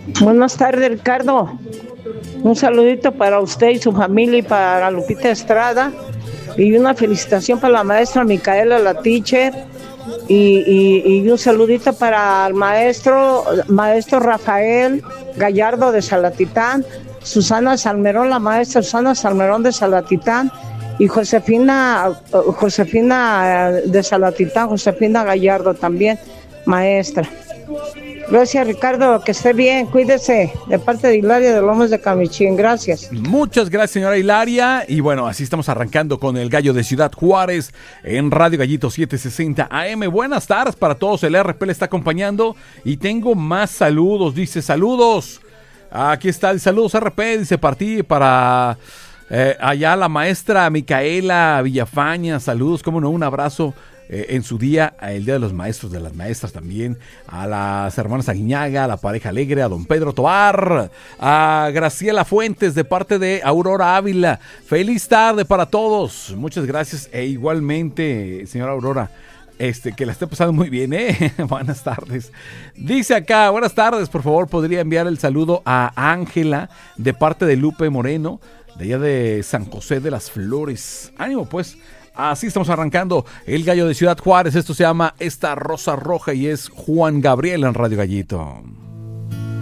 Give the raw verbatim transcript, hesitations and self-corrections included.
Buenas tardes, Ricardo. Un saludito para usted y su familia y para Lupita Estrada. Y una felicitación para la maestra Micaela La Teacher. Y, y, y un saludito para el maestro, maestro Rafael Gallardo de Salatitán, Susana Salmerón, la maestra Susana Salmerón de Salatitán, y Josefina, Josefina de Salatitán, Josefina Gallardo también, maestra. Gracias, Ricardo, que esté bien, cuídese, de parte de Hilaria de Lomas de Camichín, gracias. Muchas gracias, señora Hilaria, y bueno, así estamos arrancando con el Gallo de Ciudad Juárez en Radio Gallito setecientos sesenta A M. Buenas tardes para todos, el R P le está acompañando y tengo más saludos, dice saludos, aquí está el saludos R P, dice partí para eh, allá la maestra Micaela Villafaña, saludos, cómo no, un abrazo. Eh, en su día, el Día de los Maestros, de las Maestras también, a las hermanas Aguiñaga, a la pareja alegre, a don Pedro Tobar, a Graciela Fuentes de parte de Aurora Ávila. Feliz tarde para todos, muchas gracias e igualmente, señora Aurora, este, que la esté pasando muy bien, ¿eh? Buenas tardes. Dice acá, buenas tardes, por favor, podría enviar el saludo a Ángela de parte de Lupe Moreno, de allá de San José de las Flores. Ánimo, pues. Así estamos arrancando el Gallo de Ciudad Juárez. Esto se llama Esta Rosa Roja y es Juan Gabriel en Radio Gallito.